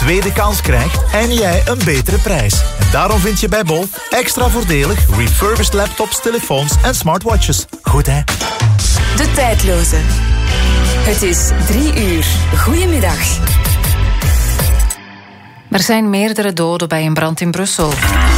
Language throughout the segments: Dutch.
tweede kans krijgt en jij een betere prijs. En daarom vind je bij Bol extra voordelig refurbished laptops, telefoons en smartwatches. Goed hè? De Tijdloze. Het is 3 uur. Goedemiddag. Er zijn meerdere doden bij een brand in Brussel.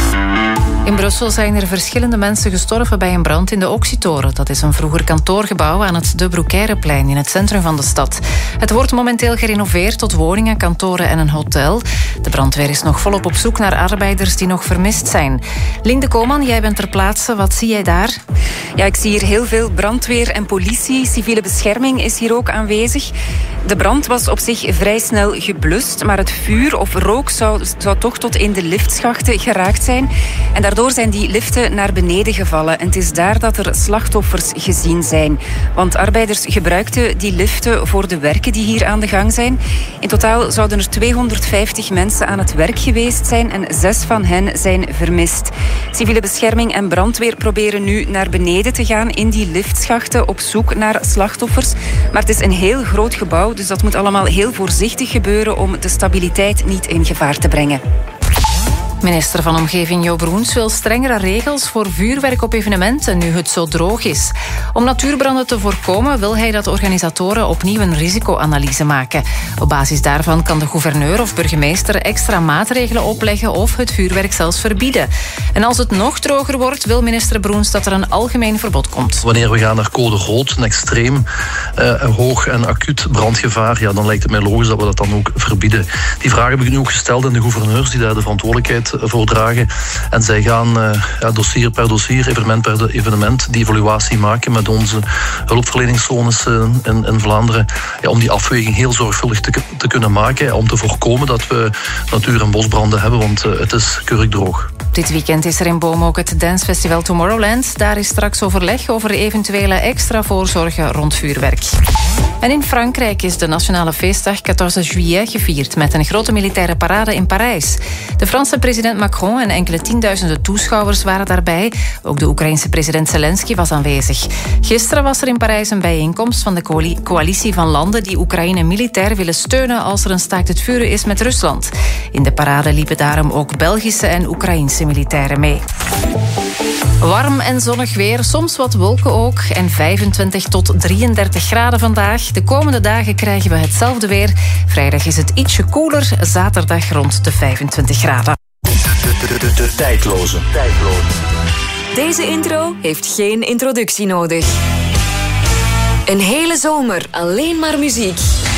In Brussel zijn er verschillende mensen gestorven bij een brand in de Oxytoren. Dat is een vroeger kantoorgebouw aan het De Broekeireplein in het centrum van de stad. Het wordt momenteel gerenoveerd tot woningen, kantoren en een hotel. De brandweer is nog volop op zoek naar arbeiders die nog vermist zijn. Linde Koman, jij bent ter plaatse. Wat zie jij daar? Ja, ik zie hier heel veel brandweer en politie. Civiele bescherming is hier ook aanwezig. De brand was op zich vrij snel geblust, maar het vuur of rook zou toch tot in de liftschachten geraakt zijn. En daardoor zijn die liften naar beneden gevallen. En het is daar dat er slachtoffers gezien zijn. Want arbeiders gebruikten die liften voor de werken die hier aan de gang zijn. In totaal zouden er 250 mensen aan het werk geweest zijn en 6 van hen zijn vermist. Civiele bescherming en brandweer proberen nu naar beneden te gaan in die liftschachten op zoek naar slachtoffers. Maar het is een heel groot gebouw, dus dat moet allemaal heel voorzichtig gebeuren om de stabiliteit niet in gevaar te brengen. Minister van Omgeving Jo Broens wil strengere regels voor vuurwerk op evenementen nu het zo droog is. Om natuurbranden te voorkomen wil hij dat organisatoren opnieuw een risicoanalyse maken. Op basis daarvan kan de gouverneur of burgemeester extra maatregelen opleggen of het vuurwerk zelfs verbieden. En als het nog droger wordt, wil minister Broens dat er een algemeen verbod komt. Wanneer we gaan naar code rood, een extreem hoog en acuut brandgevaar, ja, dan lijkt het mij logisch dat we dat dan ook verbieden. Die vragen heb ik nu ook gesteld aan de gouverneurs die daar de verantwoordelijkheid voor dragen. En zij gaan dossier per dossier, evenement per evenement, die evaluatie maken met onze hulpverleningszones in Vlaanderen. Ja, om die afweging heel zorgvuldig te kunnen maken. Om te voorkomen dat we natuur- en bosbranden hebben, want het is kurkdroog. Dit weekend is er in Boom ook het dancefestival Tomorrowland. Daar is straks overleg over eventuele extra voorzorgen rond vuurwerk. En in Frankrijk is de nationale feestdag 14 juillet gevierd met een grote militaire parade in Parijs. De Franse president Macron en enkele tienduizenden toeschouwers waren daarbij. Ook de Oekraïense president Zelensky was aanwezig. Gisteren was er in Parijs een bijeenkomst van de coalitie van landen die Oekraïne militair willen steunen als er een staakt het vuren is met Rusland. In de parade liepen daarom ook Belgische en Oekraïense militairen mee. Warm en zonnig weer, soms wat wolken ook. En 25 tot 33 graden vandaag. De komende dagen krijgen we hetzelfde weer. Vrijdag is het ietsje koeler, zaterdag rond de 25 graden. De Tijdloze. Deze intro heeft geen introductie nodig. Een hele zomer alleen maar muziek.